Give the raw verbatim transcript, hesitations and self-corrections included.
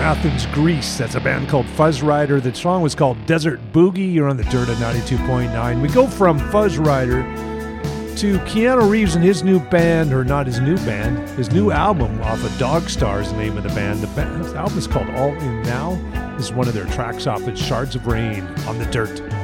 Athens, Greece. That's a band called Fuzz Rider. The song was called Desert Boogie. You're on the Dirt at ninety-two point nine. We go from Fuzz Rider to Keanu Reeves and his new band, or not his new band, his new album off of Dog Star is the name of the band. The band, the album is called All In Now. This is one of their tracks off of Shards of Rain on the Dirt.